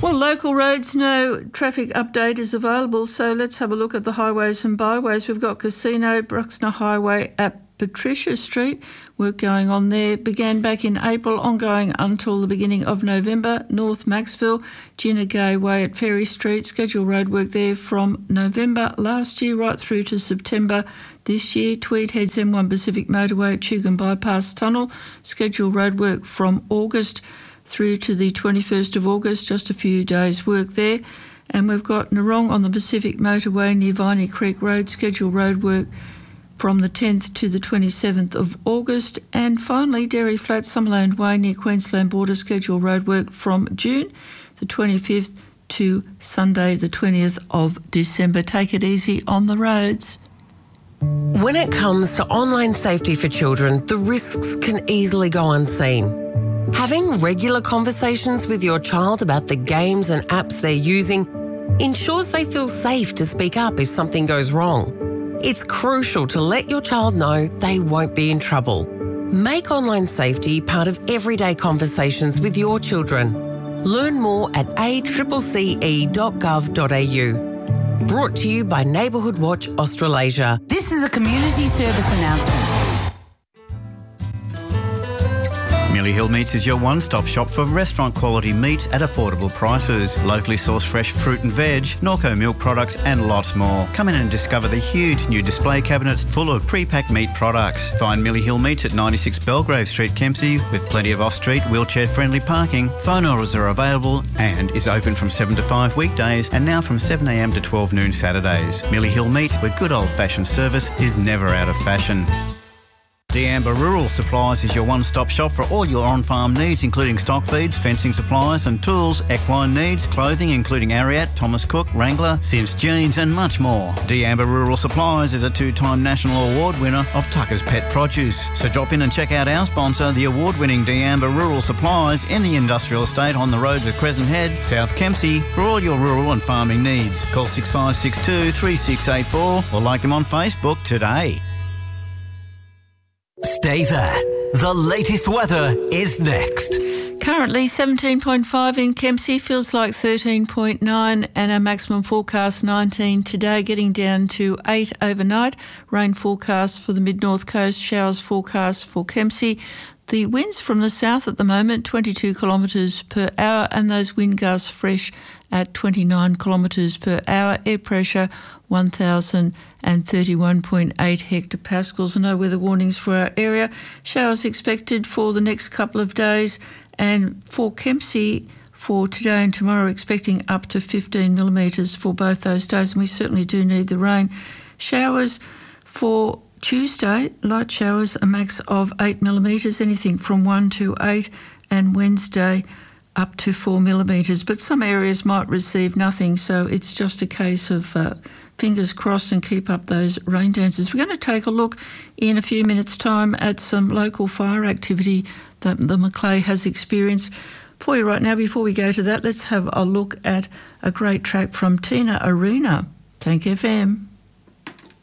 Well, local roads, no traffic update is available, so let's have a look at the highways and byways. We've got Casino, Bruxner Highway at Patricia Street. Work going on there. Began back in April, ongoing until the beginning of November. North Maxville, Ginnegay Way at Ferry Street. Scheduled road work there from November last year right through to September this year. Tweed heads M1 Pacific Motorway at Tugun Bypass Tunnel. Scheduled road work from August through to the 21st of August. Just a few days work there. And we've got Narong on the Pacific Motorway near Viney Creek Road. Scheduled road work from the 10th to the 27th of August. And finally, Dairy Flat, Summerland Way near Queensland border, scheduled roadwork from June the 25th to Sunday the 20th of December. Take it easy on the roads. When it comes to online safety for children, the risks can easily go unseen. Having regular conversations with your child about the games and apps they're using ensures they feel safe to speak up if something goes wrong. It's crucial to let your child know they won't be in trouble. Make online safety part of everyday conversations with your children. Learn more at accce.gov.au. Brought to you by Neighbourhood Watch Australasia. This is a community service announcement. Millie Hill Meats is your one-stop shop for restaurant-quality meats at affordable prices. Locally sourced fresh fruit and veg, Norco milk products and lots more. Come in and discover the huge new display cabinets full of pre-packed meat products. Find Millie Hill Meats at 96 Belgrave Street, Kempsey, with plenty of off-street, wheelchair-friendly parking. Phone orders are available and is open from 7 to 5 weekdays and now from 7am to 12 noon Saturdays. Millie Hill Meats, where good old-fashioned service is never out of fashion. D'Amber Rural Supplies is your one-stop shop for all your on-farm needs, including stock feeds, fencing supplies and tools, equine needs, clothing including Ariat, Thomas Cook, Wrangler, Sims Jeans and much more. D'Amber Rural Supplies is a 2-time national award winner of Tucker's Pet Produce. So drop in and check out our sponsor, the award-winning D'Amber Rural Supplies in the industrial estate on the roads of Crescent Head, South Kempsey, for all your rural and farming needs. Call 6562 3684 or like them on Facebook today. Stay there. The latest weather is next. Currently 17.5 in Kempsey, feels like 13.9 and our maximum forecast 19 today, getting down to 8 overnight. Rain forecast for the mid-north coast, showers forecast for Kempsey. The winds from the south at the moment, 22 kilometres per hour, and those wind gusts fresh at 29 kilometres per hour. Air pressure 1,031.8 hectopascals. No weather warnings for our area. Showers expected for the next couple of days, and for Kempsey for today and tomorrow expecting up to 15 millimetres for both those days, and we certainly do need the rain. Showers for Tuesday, light showers, a max of 8 millimetres, anything from 1 to 8, and Wednesday up to 4 millimetres. But some areas might receive nothing, so it's just a case of fingers crossed and keep up those rain dances. We're going to take a look in a few minutes' time at some local fire activity that the Macleay has experienced. For you right now, before we go to that, let's have a look at a great track from Tina Arena. Tank FM.